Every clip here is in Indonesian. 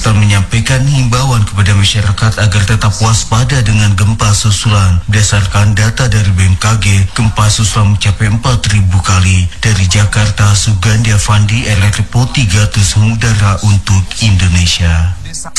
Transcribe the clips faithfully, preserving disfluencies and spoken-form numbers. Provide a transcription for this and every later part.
serta menyampaikan himbauan kepada masyarakat agar tetap waspada dengan gempa susulan. Berdasarkan data dari B M K G, gempa susulan mencapai empat ribu kali. Dari Jakarta, Sugandi Avandi, R R T tiga ratus mengudara untuk Indonesia.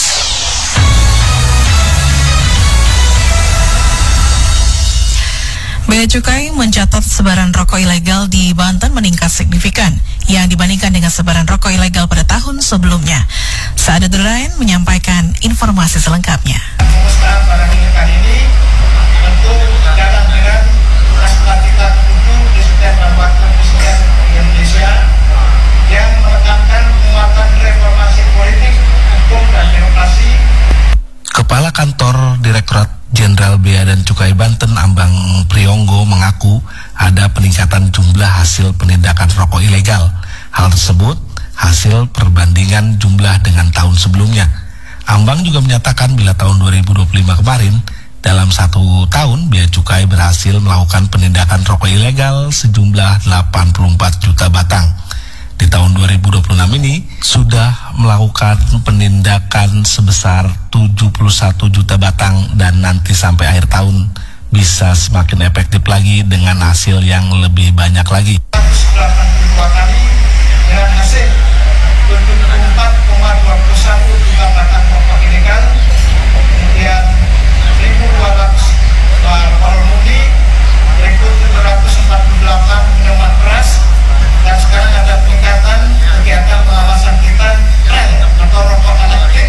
Bea Cukai mencatat sebaran rokok ilegal di Banten meningkat signifikan yang dibandingkan dengan sebaran rokok ilegal pada tahun sebelumnya. Saada Durain menyampaikan informasi selengkapnya. Pengusahaan barang ilegal ini tentu dalam dengan naskah hukum di setiap perbuatan Presiden Indonesia yang menekankan penguatan reformasi politik, hukum dan demokrasi. Kepala Kantor Direktorat Jenderal Bea dan Cukai Banten, Ambang Priyonggo, mengaku ada peningkatan jumlah hasil penindakan rokok ilegal. Hal tersebut hasil perbandingan jumlah dengan tahun sebelumnya. Ambang juga menyatakan bila tahun dua ribu dua puluh lima kemarin, dalam satu tahun Bea Cukai berhasil melakukan penindakan rokok ilegal sejumlah delapan puluh empat juta batang. Di tahun dua ribu dua puluh enam ini sudah melakukan penindakan sebesar tujuh puluh satu juta batang dan nanti sampai akhir tahun bisa semakin efektif lagi dengan hasil yang lebih banyak lagi. seratus delapan puluh dua kali dengan hasil tujuh puluh empat koma dua puluh satu juta batang rokok ilegal, kemudian seribu dua ratus parol mudi, seribu tujuh ratus empat puluh delapan minuman keras, dan sekarang ada peningkatan kegiatan pengawasan kita tren atau rokok elektrik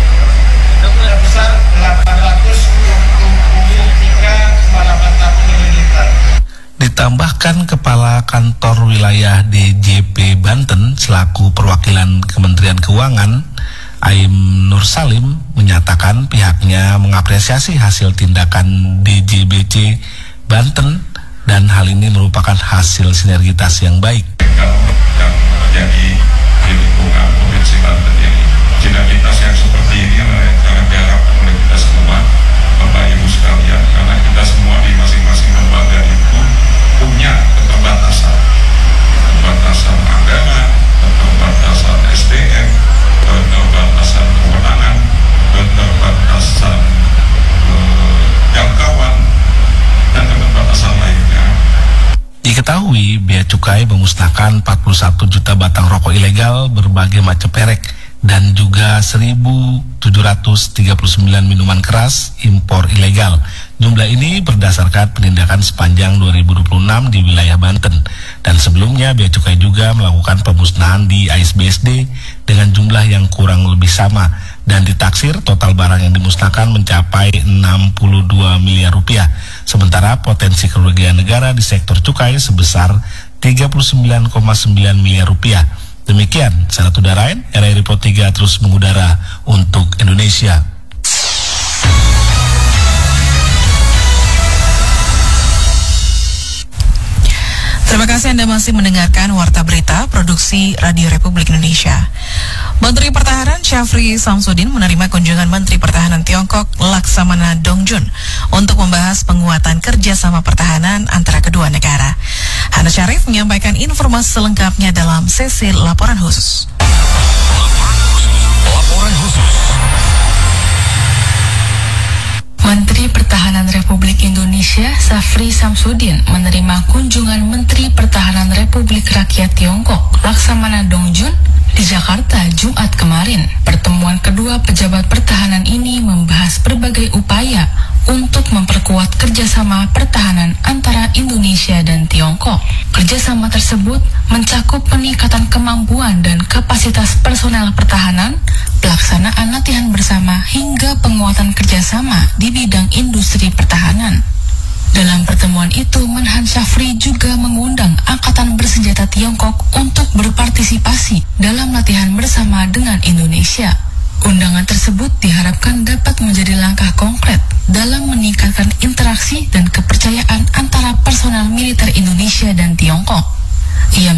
sebesar delapan ratus dua puluh tiga koma delapan satu mililiter. Ditambahkan Kepala Kantor Wilayah D J P Banten selaku perwakilan Kementerian Keuangan, Aim Nur Salim, menyatakan pihaknya mengapresiasi hasil tindakan D J B C Banten dan hal ini merupakan hasil sinergitas yang baik. Yang terjadi di lingkungan Provinsi Banten ini, sinergitas yang seperti ini sangat diharapkan oleh kita semua, Bapak Ibu sekalian, karena kita semua di masing-masing lembaga itu punya keterbatasan, keterbatasan anggaran, keterbatasan S D M, keterbatasan kewenangan, keterbatasan eh, jangkauan, dan keterbatasan lainnya. Diketahui Bea Cukai memusnahkan empat puluh satu juta batang rokok ilegal berbagai macam merek dan juga seribu tujuh ratus tiga puluh sembilan minuman keras impor ilegal. Jumlah ini berdasarkan penindakan sepanjang dua ribu dua puluh enam di wilayah Banten. Dan sebelumnya Bea Cukai juga melakukan pemusnahan di A S B S D dengan jumlah yang kurang lebih sama. Dan ditaksir total barang yang dimusnahkan mencapai enam puluh dua miliar rupiah. Sementara potensi kerugian negara di sektor cukai sebesar tiga puluh sembilan koma sembilan miliar rupiah. Demikian, Sadat Udarain, R R I Pro tiga terus mengudara untuk Indonesia. Terima kasih Anda masih mendengarkan Warta Berita Produksi Radio Republik Indonesia. Menteri Pertahanan Syafri Samsudin menerima kunjungan Menteri Pertahanan Tiongkok Laksamana Dongjun untuk membahas penguatan kerjasama pertahanan antara kedua negara. Hana Syarif menyampaikan informasi selengkapnya dalam sesi laporan khusus. Laporan khusus. Menteri Pertahanan Republik Indonesia Syafri Samsudin menerima kunjungan Menteri Pertahanan Republik Rakyat Tiongkok Laksamana Dongjun di Jakarta Jumat kemarin. Pertemuan kedua pejabat pertahanan ini membahas berbagai upaya untuk memperkuat kerjasama pertahanan antara Indonesia dan Tiongkok. Kerjasama tersebut mencakup peningkatan kemampuan dan kapasitas personel pertahanan, pelaksanaan latihan bersama, hingga penguatan kerjasama di bidang industri pertahanan. Dalam pertemuan itu, Menhan Syafri juga mengundang Angkatan Bersenjata Tiongkok untuk berpartisipasi dalam latihan bersama dengan Indonesia. Undangan tersebut diharapkan dapat menjadi langkah konkret dalam meningkatkan interaksi dan kepercayaan antara personel militer Indonesia dan Tiongkok.